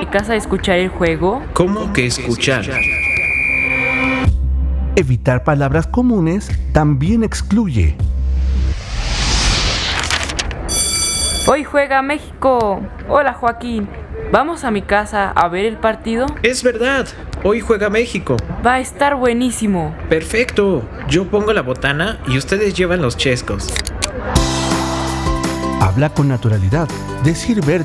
mi casa a escuchar el juego? ¿Cómo que escuchar? Evitar palabras comunes también excluye. Hoy juega México. Hola, Joaquín. ¿Vamos a mi casa a ver el partido? Es verdad, hoy juega México. Va a estar buenísimo. Perfecto, yo pongo la botana y ustedes llevan los chescos. Habla con naturalidad. Decir ver